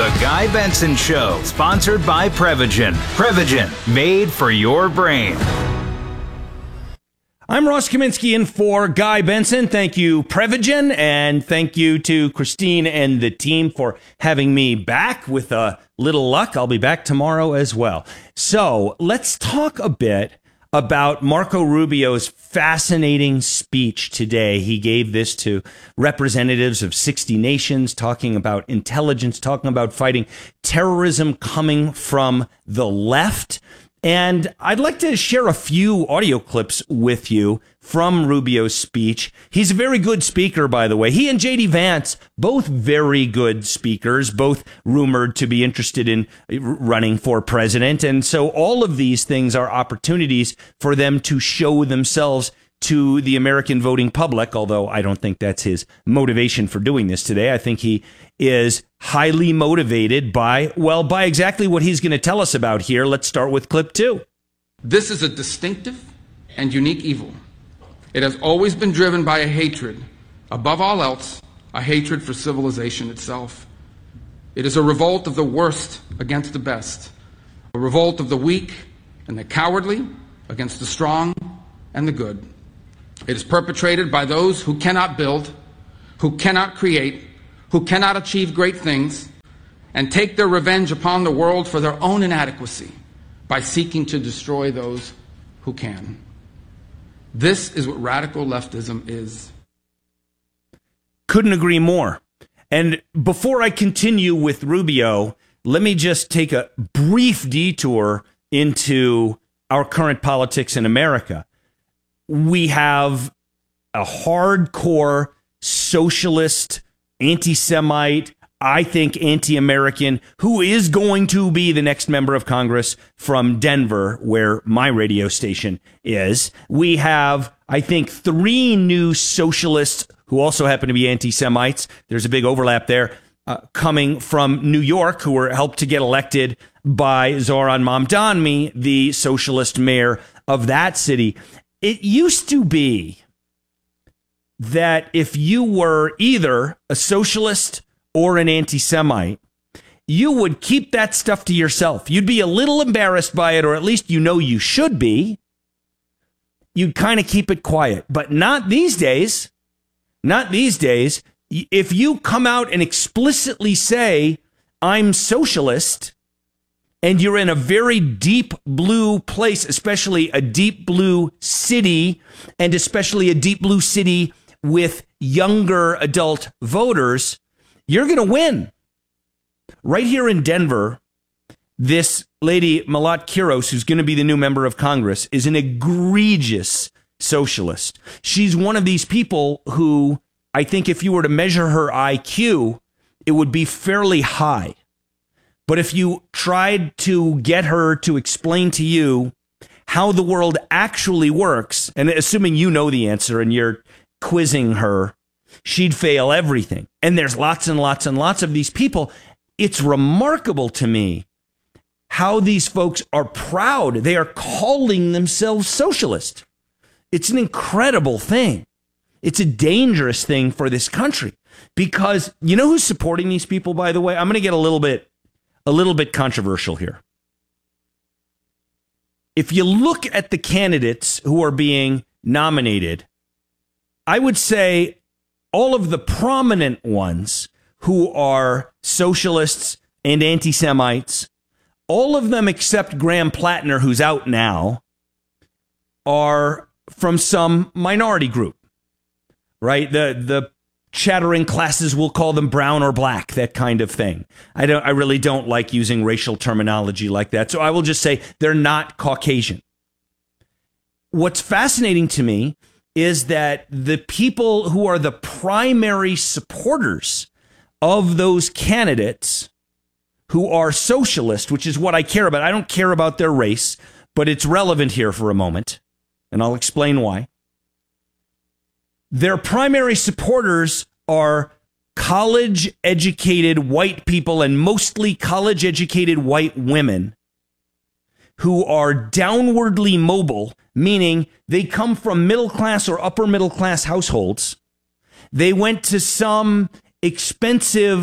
The Guy Benson Show, sponsored by Prevagen. Prevagen, made for your brain. I'm Ross Kaminsky in for Guy Benson. Thank you, Prevagen, and thank you to Christine and the team for having me back. With a little luck, I'll be back tomorrow as well. So let's talk a bit about Marco Rubio's fascinating speech today. He gave this to representatives of 60 nations, talking about intelligence, talking about fighting terrorism coming from the left. And I'd like to share a few audio clips with you from Rubio's speech. He's a very good speaker, by the way. He and J.D. Vance, both very good speakers, both rumored to be interested in running for president. And so all of these things are opportunities for them to show themselves to the American voting public, although I don't think that's his motivation for doing this today. I think he is highly motivated by exactly what he's going to tell us about here. Let's start with clip 2. This is a distinctive and unique evil. It has always been driven by a hatred, above all else, a hatred for civilization itself. It is a revolt of the worst against the best, a revolt of the weak and the cowardly against the strong and the good. It is perpetrated by those who cannot build, who cannot create, who cannot achieve great things, and take their revenge upon the world for their own inadequacy by seeking to destroy those who can. This is what radical leftism is. Couldn't agree more. And before I continue with Rubio, let me just take a brief detour into our current politics in America. We have a hardcore socialist, anti-Semite, I think anti-American, who is going to be the next member of Congress from Denver, where my radio station is. We have, I think, 3 new socialists who also happen to be anti-Semites. There's a big overlap there, coming from New York, who were helped to get elected by Zohran Mamdani, the socialist mayor of that city. It used to be that if you were either a socialist or an anti-Semite, you would keep that stuff to yourself. You'd be a little embarrassed by it, or at least you know you should be. You'd kind of keep it quiet. But not these days. Not these days. If you come out and explicitly say, I'm socialist, and you're in a very deep blue place, especially a deep blue city, and especially a deep blue city with younger adult voters, you're going to win. Right here in Denver, this lady, Malat Kiros, who's going to be the new member of Congress, is an egregious socialist. She's one of these people who, I think if you were to measure her IQ, it would be fairly high. But if you tried to get her to explain to you how the world actually works, and assuming you know the answer and you're quizzing her, she'd fail everything. And there's lots and lots and lots of these people. It's remarkable to me how these folks are proud. They are calling themselves socialist. It's an incredible thing. It's a dangerous thing for this country, because you know who's supporting these people, by the way? I'm going to get a little bit controversial here. If you look at the candidates who are being nominated, I would say all of the prominent ones who are socialists and anti-Semites, all of them except Graham Plattner, who's out now, are from some minority group, right? The chattering classes will call them brown or black, that kind of thing. I really don't like using racial terminology like that. So I will just say they're not Caucasian. What's fascinating to me is that the people who are the primary supporters of those candidates who are socialist, which is what I care about. I don't care about their race, but it's relevant here for a moment, and I'll explain why. Their primary supporters are college-educated white people, and mostly college-educated white women who are downwardly mobile, meaning they come from middle-class or upper-middle-class households. They went to some expensive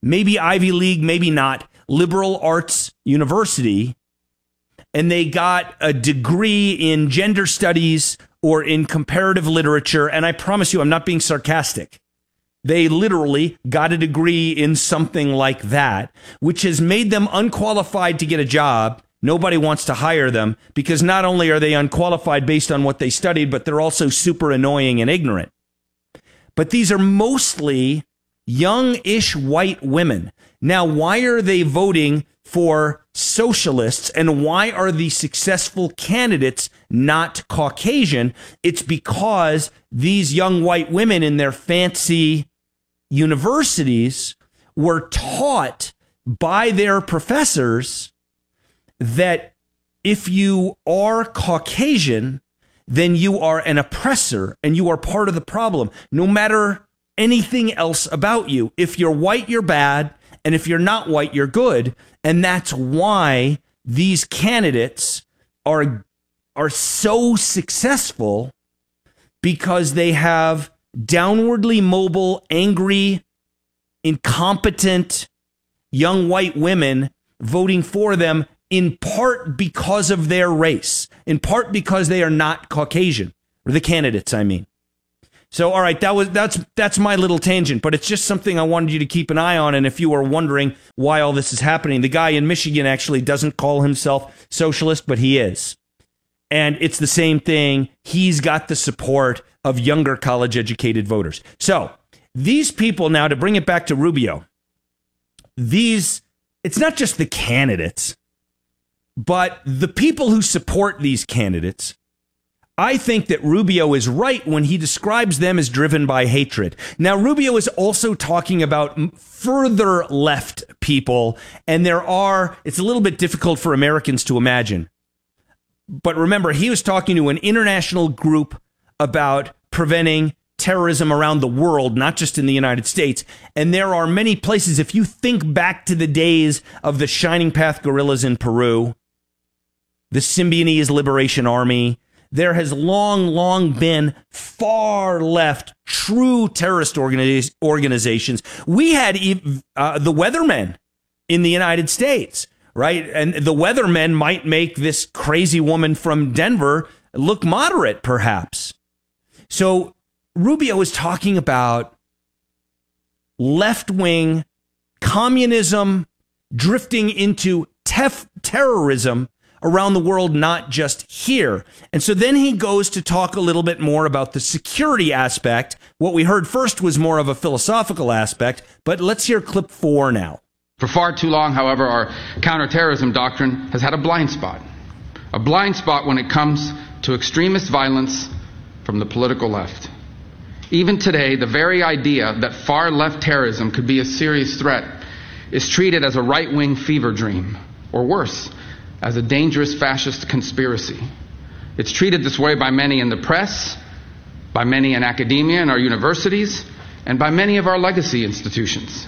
maybe Ivy League, maybe not, liberal arts university, and they got a degree in gender studies or in comparative literature. And I promise you, I'm not being sarcastic. They literally got a degree in something like that, which has made them unqualified to get a job. Nobody wants to hire them because not only are they unqualified based on what they studied, but they're also super annoying and ignorant. But these are mostly young-ish white women. Now, why are they voting for socialists and why are the successful candidates not Caucasian? It's because these young white women in their fancy universities were taught by their professors that if you are Caucasian, then you are an oppressor and you are part of the problem, no matter anything else about you. If you're white, you're bad. And if you're not white, you're good. And that's why these candidates are so successful, because they have downwardly mobile, angry, incompetent young white women voting for them, in part because of their race, in part because they are not Caucasian, or the candidates, I mean. So, all right, that's my little tangent, but it's just something I wanted you to keep an eye on. And if you are wondering why all this is happening, the guy in Michigan actually doesn't call himself socialist, but he is. And it's the same thing. He's got the support of younger college-educated voters. So these people now, to bring it back to Rubio, it's not just the candidates, but the people who support these candidates. I think that Rubio is right when he describes them as driven by hatred. Now, Rubio is also talking about further left people, and it's a little bit difficult for Americans to imagine. But remember, he was talking to an international group about preventing terrorism around the world, not just in the United States. And there are many places, if you think back to the days of the Shining Path guerrillas in Peru, the Symbionese Liberation Army, there has long been far left, true terrorist organizations. We had the Weathermen in the United States, right? And the Weathermen might make this crazy woman from Denver look moderate, perhaps. So Rubio is talking about left-wing communism drifting into terrorism around the world, not just here. And so then he goes to talk a little bit more about the security aspect. What we heard first was more of a philosophical aspect, but let's hear clip 4 now. For far too long, however, our counterterrorism doctrine has had a blind spot when it comes to extremist violence from the political left. Even today, the very idea that far-left terrorism could be a serious threat is treated as a right-wing fever dream, or worse, as a dangerous fascist conspiracy. It's treated this way by many in the press, by many in academia and our universities, and by many of our legacy institutions.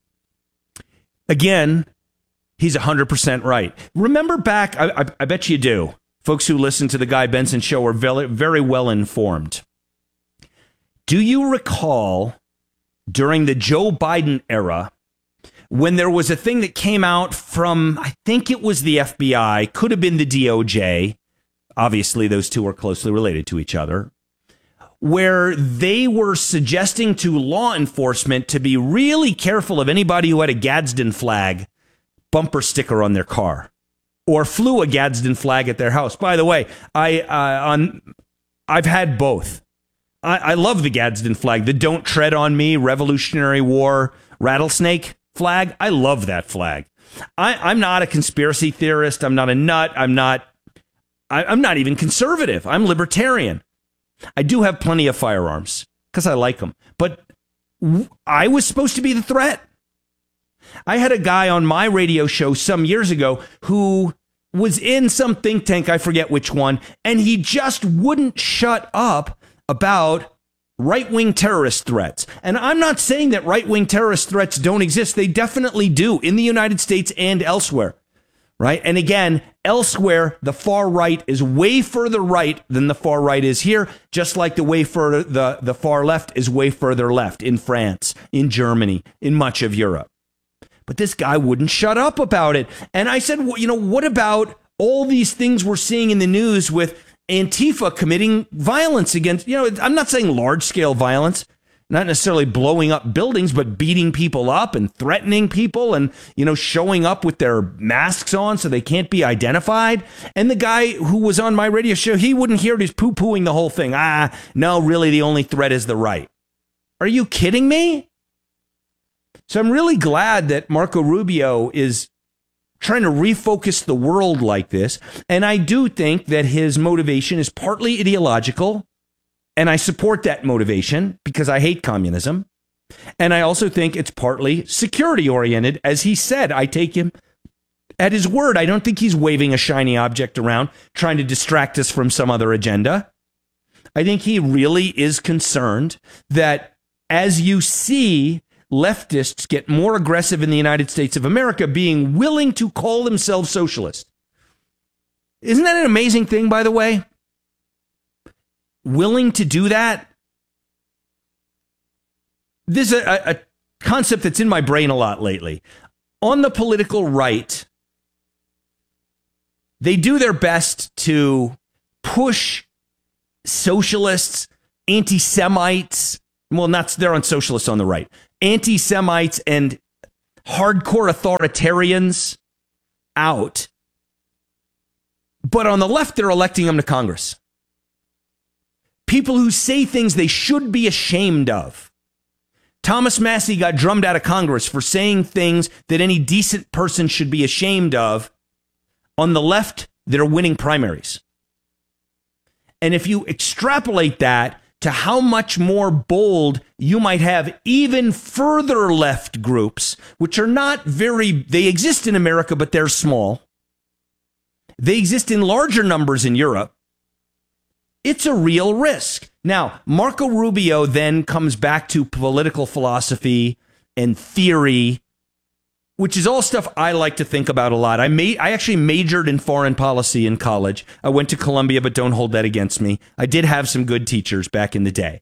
Again, he's 100% right. Remember back, I bet you do, folks who listen to the Guy Benson Show are very, very well informed. Do you recall during the Joe Biden era, when there was a thing that came out from, I think it was the FBI, could have been the DOJ, obviously those two are closely related to each other, where they were suggesting to law enforcement to be really careful of anybody who had a Gadsden flag bumper sticker on their car or flew a Gadsden flag at their house. By the way, I've had both. I love the Gadsden flag, the Don't Tread on Me Revolutionary War rattlesnake flag. I love that flag. I'm not a conspiracy theorist. I'm not a nut. I'm not even conservative. I'm libertarian. I do have plenty of firearms because I like them. But I was supposed to be the threat. I had a guy on my radio show some years ago who was in some think tank, I forget which one, and he just wouldn't shut up about right-wing terrorist threats. And I'm not saying that right-wing terrorist threats don't exist. They definitely do in the United States and elsewhere, right? And again, elsewhere, the far right is way further right than the far right is here, just like the far left is way further left in France, in Germany, in much of Europe. But this guy wouldn't shut up about it. And I said, well, what about all these things we're seeing in the news with Antifa committing violence against, I'm not saying large scale violence, not necessarily blowing up buildings, but beating people up and threatening people and, showing up with their masks on so they can't be identified. And the guy who was on my radio show, he wouldn't hear it. He's poo-pooing the whole thing. No, really, the only threat is the right. Are you kidding me? So I'm really glad that Marco Rubio is trying to refocus the world like this. And I do think that his motivation is partly ideological. And I support that motivation because I hate communism. And I also think it's partly security oriented. As he said, I take him at his word. I don't think he's waving a shiny object around trying to distract us from some other agenda. I think he really is concerned that as you see leftists get more aggressive in the United States of America, being willing to call themselves socialist. Isn't that an amazing thing, by the way? Willing to do that? This is a concept that's in my brain a lot lately. On the political right, they do their best to push socialists, anti-Semites. Well, they're on socialists on the right. Anti-Semites and hardcore authoritarians out. But on the left, they're electing them to Congress. People who say things they should be ashamed of. Thomas Massie got drummed out of Congress for saying things that any decent person should be ashamed of. On the left, they're winning primaries. And if you extrapolate that to how much more bold you might have even further left groups, which are not they exist in America, but they're small. They exist in larger numbers in Europe. It's a real risk. Now, Marco Rubio then comes back to political philosophy and theory, which is all stuff I like to think about a lot. I actually majored in foreign policy in college. I went to Columbia, but don't hold that against me. I did have some good teachers back in the day.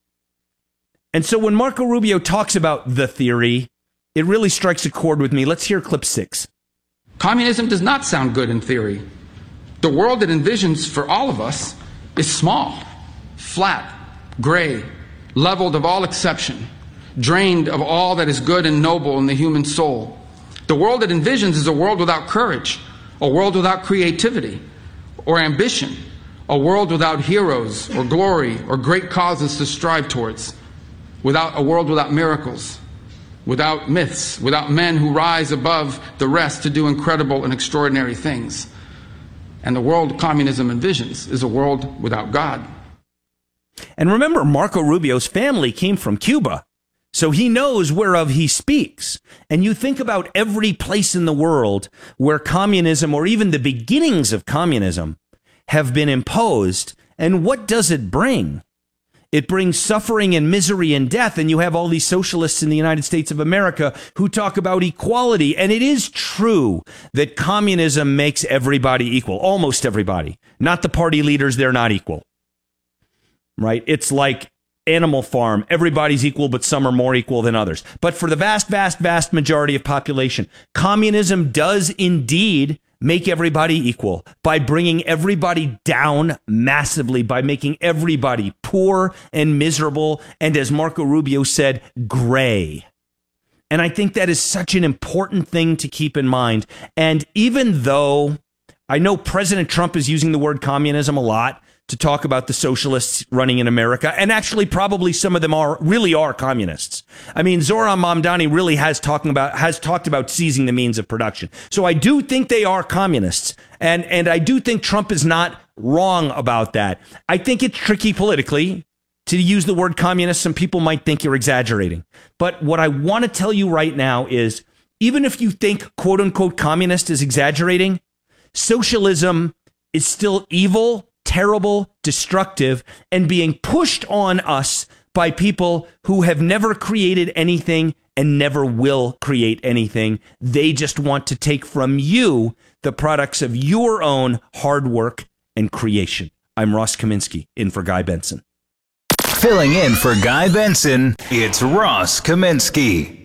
And so when Marco Rubio talks about the theory, it really strikes a chord with me. Let's hear clip 6. Communism does not sound good in theory. The world it envisions for all of us is small, flat, gray, leveled of all exception, drained of all that is good and noble in the human soul. The world it envisions is a world without courage, a world without creativity or ambition, a world without heroes or glory or great causes to strive towards, a world without miracles, without myths, without men who rise above the rest to do incredible and extraordinary things. And the world communism envisions is a world without God. And remember, Marco Rubio's family came from Cuba. So he knows whereof he speaks. And you think about every place in the world where communism, or even the beginnings of communism, have been imposed. And what does it bring? It brings suffering and misery and death. And you have all these socialists in the United States of America who talk about equality. And it is true that communism makes everybody equal, almost everybody. Not the party leaders, they're not equal. Right? It's like Animal Farm, everybody's equal, but some are more equal than others. But for the vast, vast, vast majority of population, communism does indeed make everybody equal by bringing everybody down massively, by making everybody poor and miserable, and as Marco Rubio said, gray. And I think that is such an important thing to keep in mind. And even though I know President Trump is using the word communism a lot to talk about the socialists running in America, and actually probably some of them really are communists. I mean, Zoran Mamdani really has talked about seizing the means of production. So I do think they are communists, and I do think Trump is not wrong about that. I think it's tricky politically to use the word communist. Some people might think you're exaggerating. But what I want to tell you right now is, even if you think quote unquote communist is exaggerating, socialism is still evil, terrible, destructive, and being pushed on us by people who have never created anything and never will create anything. They just want to take from you the products of your own hard work and creation. I'm Ross Kaminsky, in for Guy Benson. Filling in for Guy Benson, it's Ross Kaminsky.